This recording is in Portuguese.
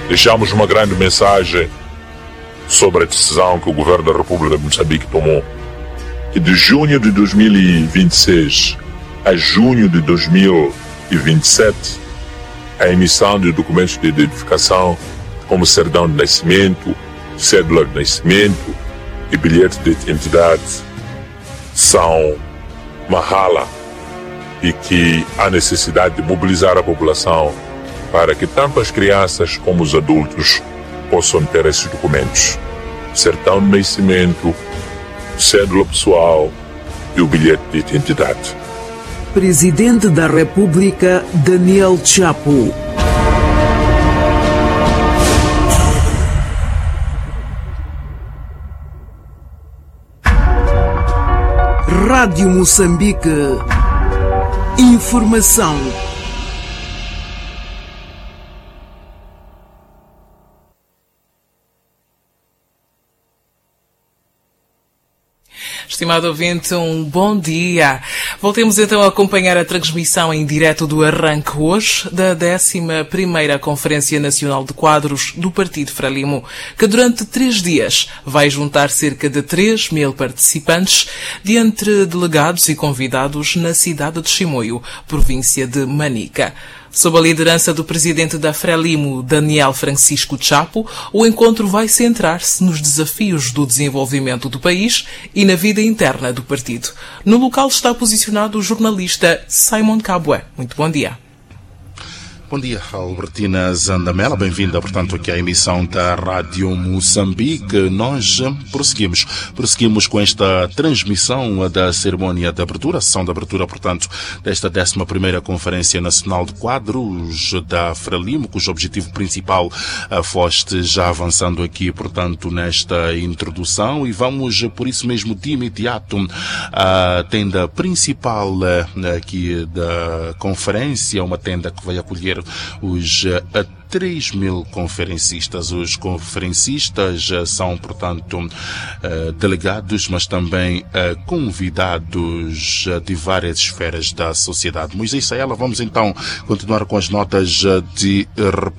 deixamos uma grande mensagem sobre a decisão que o governo da República de Moçambique tomou, que de junho de 2026 a junho de 2027, a emissão de documentos de identificação como certidão de nascimento, cédula de nascimento e bilhete de identidade são mahala e que há necessidade de mobilizar a população para que tanto as crianças como os adultos possam ter esses documentos. Certidão de nascimento, cédula pessoal e o bilhete de identidade. Presidente da República, Daniel Chapo. Rádio Moçambique. Informação. Estimado ouvinte, um bom dia. Voltemos então a acompanhar a transmissão em direto do arranque hoje da 11ª Conferência Nacional de Quadros do Partido Frelimo, que durante 3 dias vai juntar cerca de 3.000 participantes, de entre delegados e convidados na cidade de Chimoio, província de Manica. Sob a liderança do presidente da Frelimo, Daniel Francisco Chapo, o encontro vai centrar-se nos desafios do desenvolvimento do país e na vida interna do partido. No local está posicionado o jornalista Simon Cabue. Muito bom dia. Bom dia, Albertina Zandamela. Bem-vinda, portanto, aqui à emissão da Rádio Moçambique. Nós prosseguimos com esta transmissão da cerimónia de abertura, a sessão de abertura, portanto, desta 11ª Conferência Nacional de Quadros da Frelimo, cujo objetivo principal foste já avançando aqui, portanto, nesta introdução, e vamos, por isso mesmo, de imediato à tenda principal aqui da conferência, uma tenda que vai acolher os 3.000 conferencistas. Os conferencistas são, portanto, delegados, mas também convidados de várias esferas da sociedade. Moisés Saela, vamos então continuar com as notas de